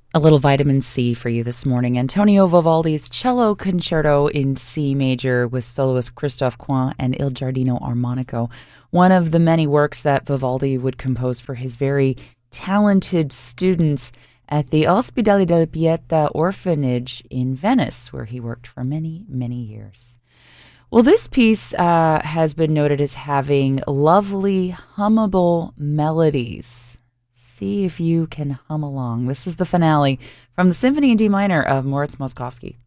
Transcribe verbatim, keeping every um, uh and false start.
A little vitamin C for you this morning. Antonio Vivaldi's Cello Concerto in C major with soloist Christophe Coin and Il Giardino Armonico, one of the many works that Vivaldi would compose for his very talented students at the Ospedale della Pietà orphanage in Venice, where he worked for many, many years. Well, this piece uh, has been noted as having lovely, hummable melodies. See if you can hum along. This is the finale from the Symphony in D minor of Moritz Moszkowski.